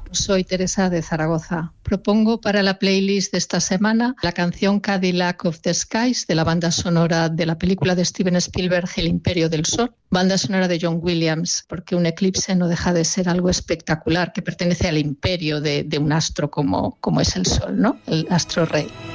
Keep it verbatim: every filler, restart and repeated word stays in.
Soy Teresa de Zaragoza. Propongo para la playlist de esta semana la canción Cadillac of the Skies de la banda sonora de la película de Steven Spielberg, El Imperio del Sol, banda sonora de John Williams, porque un eclipse no deja de ser algo espectacular que pertenece al imperio de, de un astro como, como es el Sol, ¿no? El astro rey.